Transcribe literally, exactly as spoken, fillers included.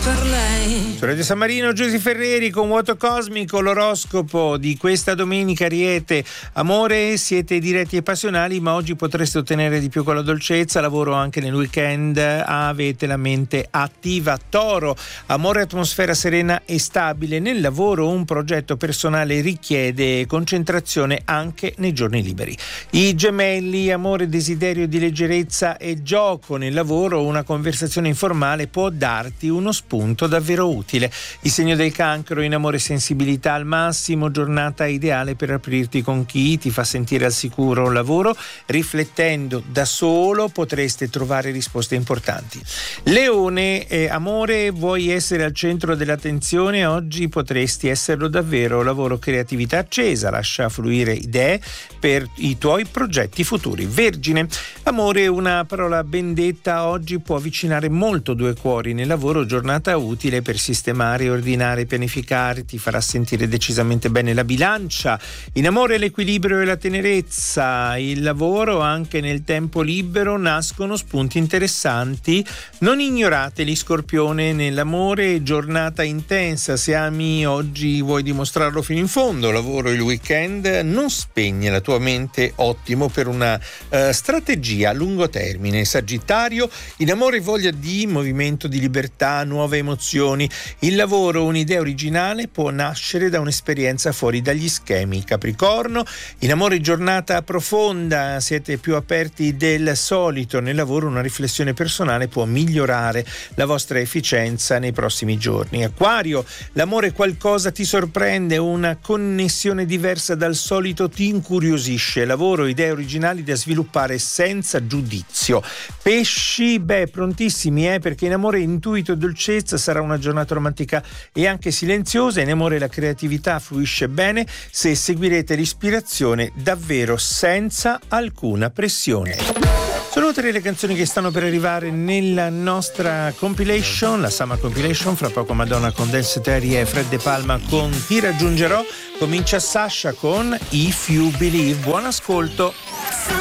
per lei. Su Radio San Marino, Giusy Ferreri con Vuoto Cosmico, l'oroscopo di questa domenica. Ariete, amore, siete diretti e passionali, ma oggi potreste ottenere di più con la dolcezza. Lavoro anche nel weekend, avete la mente attiva. Toro, amore, atmosfera serena e stabile. Nel lavoro un progetto personale richiede concentrazione anche nei giorni liberi. I Gemelli, amore, desiderio di leggerezza e gioco. Nel lavoro una conversazione informale può darti uno spunto davvero utile. Il segno del Cancro, in amore sensibilità al massimo, giornata ideale per aprirti con chi ti fa sentire al sicuro. Lavoro, riflettendo da solo potreste trovare risposte importanti. Leone, eh, amore, vuoi essere al centro dell'attenzione? Oggi potresti esserlo davvero. Lavoro, creatività accesa, lascia fluire idee per i tuoi progetti futuri. Vergine, amore, una parola ben detta oggi può avvicinare molto due cuori. Nel lavoro, giornata utile per sistemare, ordinare, pianificare, ti farà sentire decisamente bene. La Bilancia, in amore l'equilibrio e la tenerezza. Il lavoro, anche nel tempo libero nascono spunti interessanti, non ignorateli. Scorpione, nell'amore giornata intensa, se ami oggi vuoi dimostrarlo fino in fondo. Lavoro, il weekend non spegne la tua mente, ottimo per una uh, strategia a lungo termine. Sagittario, in amore voglia di movimento, di libertà, nuove emozioni. Il lavoro, un'idea originale può nascere da un'esperienza fuori dagli schemi. Capricorno, in amore giornata profonda, siete più aperti del solito. Nel lavoro una riflessione personale può migliorare la vostra efficienza nei prossimi giorni. Acquario, l'amore qualcosa ti sorprende, una connessione diversa dal solito ti incuriosisce. Lavoro, idee originali da sviluppare senza giudizio. Pesci, beh, prontissimi eh, perché in amore intuito e dolcezza sarà una giornata romantica e anche silenziosa. In amore la creatività fluisce bene se seguirete l'ispirazione davvero senza alcuna pressione. Sono tre le canzoni che stanno per arrivare nella nostra compilation, la Summer Compilation. Fra poco Madonna con Dance Terry e Fred De Palma con Ti raggiungerò. Comincia Sasha con If You Believe. Buon ascolto.